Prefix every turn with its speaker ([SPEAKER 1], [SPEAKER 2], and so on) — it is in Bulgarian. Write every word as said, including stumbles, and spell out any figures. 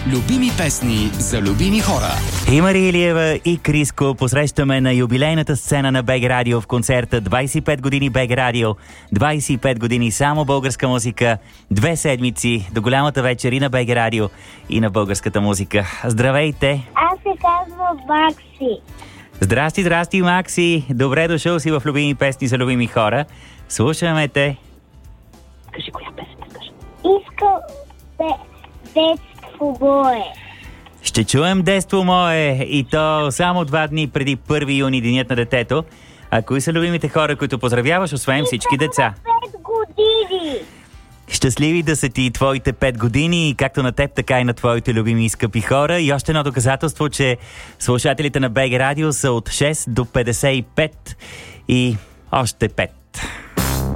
[SPEAKER 1] Любими песни за любими хора.
[SPEAKER 2] И Мария Илиева и Криско посрещаме на юбилейната сцена на БГ Радио в концерта двайсет и пет години БГ Радио. двайсет и пет години само българска музика. Две седмици до голямата вечер и на БГ Радио и на българската музика. Здравейте!
[SPEAKER 3] Аз се казвам Макси.
[SPEAKER 2] Здрасти, здрасти, Макси! Добре дошъл си в любими песни за любими хора. Слушаме те.
[SPEAKER 4] Кажи коя песен искаш.
[SPEAKER 3] Искам де, детство мое.
[SPEAKER 2] Ще чуем детство мое и то само два дни преди първи юни, денят на детето. А кои са любимите хора, които поздравяваш, освен всички деца?
[SPEAKER 3] пет години.
[SPEAKER 2] Щастливи да са ти твоите пет години, както на теб, така и на твоите любими и скъпи хора. И още едно доказателство, че слушателите на БГ Радио са от шест до петдесет и пет и още пет.